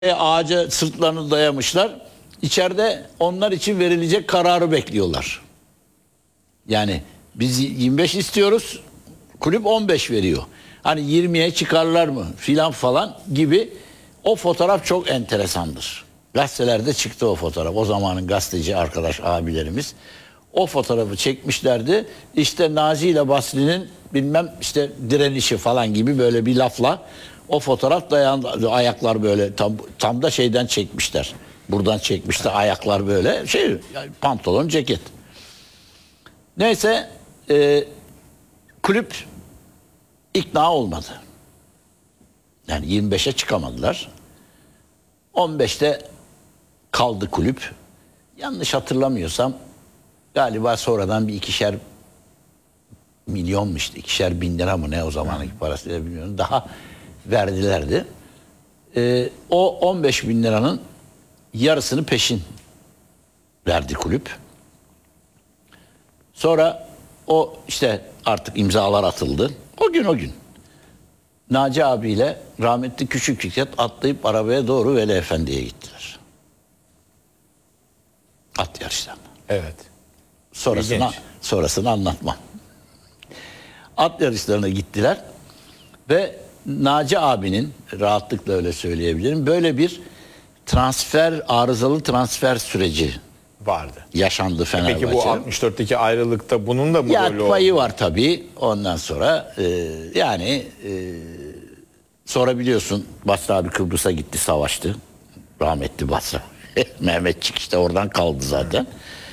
ağaca sırtlarını dayamışlar. İçeride onlar için verilecek kararı bekliyorlar. Yani biz 25 istiyoruz, kulüp 15 veriyor. Hani 20'ye çıkarlar mı filan falan gibi. O fotoğraf çok enteresandır. Gazetelerde çıktı o fotoğraf. O zamanın gazeteci arkadaş abilerimiz o fotoğrafı çekmişlerdi. İşte Naci ile Basri'nin bilmem işte direnişi falan gibi böyle bir lafla o fotoğraf dayandı. Ayaklar böyle tam da şeyden çekmişler. Buradan çekmişler, ayaklar böyle pantolon, ceket. Neyse kulüp ikna olmadı. Yani 25'e çıkamadılar. 15'te kaldı kulüp. Yanlış hatırlamıyorsam galiba sonradan bir 2'şer milyonmuş, 2'şer bin lira mı ne o zamanki parasıyla bilmiyorum. Daha verdilerdi. O 15 bin liranın yarısını peşin verdi kulüp. Sonra o işte artık imzalar atıldı. O gün. Naci abiyle rahmetli Küçük Fikret atlayıp arabaya doğru Veli Efendi'ye gittiler. At yarışlarına. Evet. Sonrasını anlatmam. At yarışlarına gittiler ve Naci abinin, rahatlıkla öyle söyleyebilirim, böyle bir arızalı transfer süreci vardı. Yaşandı Fenerbahçe'de. Peki bu 64'teki ayrılıkta bunun da mı rolü oldu? Payı var tabii. Ondan sonra sonra biliyorsun Basri abi Kıbrıs'a gitti, savaştı. Rahmetli Basri. Mehmetçik işte oradan kaldı zaten.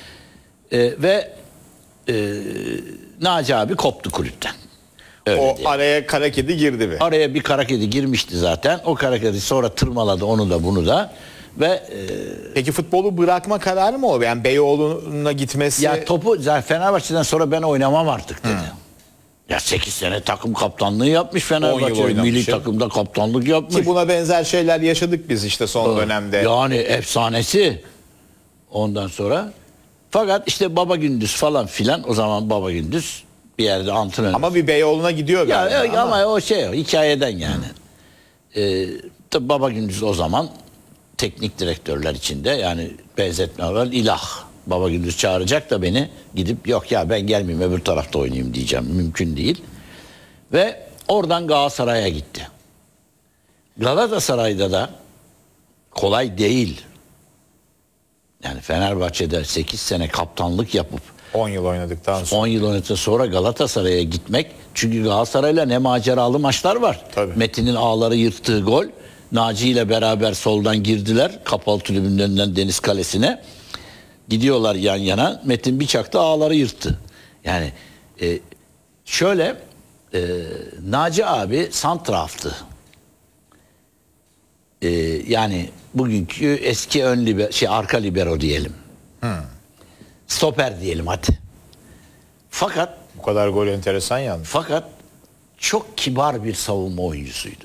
Naci abi koptu kulüpten. Öyle o diyelim. araya kara kedi girdi mi? Araya bir kara kedi girmişti zaten. O kara kedi sonra tırmaladı onu da bunu da. Ve Peki futbolu bırakma kararı mı o? Yani Beyoğlu'na gitmesi... ya topu Fenerbahçe'den sonra ben oynamam artık dedi. Ya 8 sene takım kaptanlığı yapmış Fenerbahçe. Milli takımda kaptanlık yapmış. Ki buna benzer şeyler yaşadık biz işte son dönemde. Yani efsanesi. Ondan sonra. Fakat işte Baba Gündüz falan filan, o zaman Baba Gündüz bir yerde antrenör. Ama bir Beyoğlu'na gidiyor galiba. Ama o hikayeden yani. Tabii Baba Gündüz o zaman teknik direktörler içinde yani benzetme var, ilah. Baba Gündüz çağıracak da beni, gidip yok ya ben gelmeyeyim öbür tarafta oynayayım diyeceğim. Mümkün değil. Ve oradan Galatasaray'a gitti. Galatasaray'da da kolay değil. Yani Fenerbahçe'de 8 sene kaptanlık yapıp 10 yıl oynadıktan sonra. 10 yıl oynadıktan sonra Galatasaray'a gitmek. Çünkü Galatasaray'la ne maceralı maçlar var. Tabii. Metin'in ağları yırttığı gol. Naci ile beraber soldan girdiler. Kapalı tribünün önünden Deniz Kalesi'ne. Gidiyorlar yan yana. Metin bir çaktı, ağları yırttı. Yani Naci abi santraftı. Yani bugünkü eski arka libero diyelim. Stoper diyelim hadi. Fakat Bu kadar gol enteresan yalnız. Fakat çok kibar bir savunma oyuncusuydu.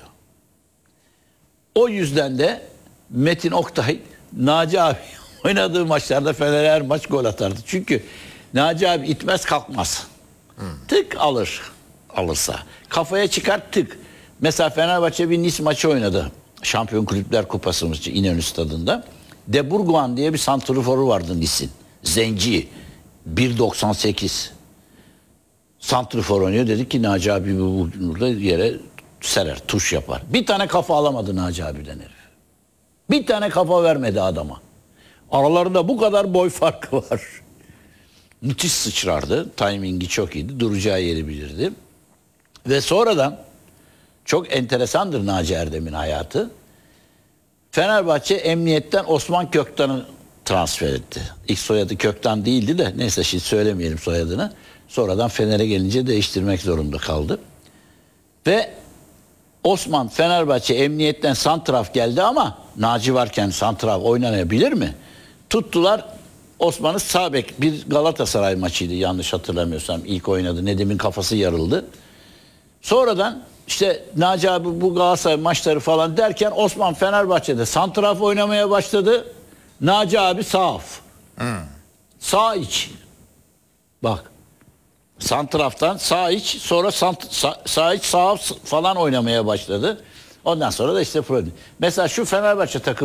O yüzden de Metin Oktay Naci abi oynadığı maçlarda Fener her maç gol atardı. Çünkü Naci abi itmez kalkmaz. Tık alırsa. Kafaya çıkar tık. Mesela Fenerbahçe bir Nice maçı oynadı. Şampiyon Kulüpler Kupası maçı İnönü Stadı'nda. De Bourgoin diye bir santriforu vardı Nice'in. Zenci. 1.98. Santrifor oynuyor. Dedik ki Naci abi burada yere serer, tuş yapar. Bir tane kafa alamadı Naci abiden herif. Bir tane kafa vermedi adama. Aralarında bu kadar boy farkı var. Müthiş sıçrardı. Timingi çok iyiydi. Duracağı yeri bilirdi. Ve sonradan çok enteresandır Naci Erdem'in hayatı. Fenerbahçe emniyetten Osman Köktan'ı transfer etti. İlk soyadı Köktan değildi de neyse şimdi söylemeyelim soyadını. Sonradan Fener'e gelince değiştirmek zorunda kaldı. Ve Osman Fenerbahçe emniyetten santraf geldi ama Naci varken santraf oynanabilir mi? Tuttular Osman'ı sağ bek, bir Galatasaray maçıydı yanlış hatırlamıyorsam, ilk oynadı. Nedim'in kafası yarıldı. Sonradan işte Naci abi bu Galatasaray maçları falan derken Osman Fenerbahçe'de santraf oynamaya başladı. Naci abi sağ af. Sağ iç. Bak. Santraftan sağ iç, sonra sağ iç sağ af falan oynamaya başladı. Ondan sonra da işte problem. Mesela şu Fenerbahçe takımı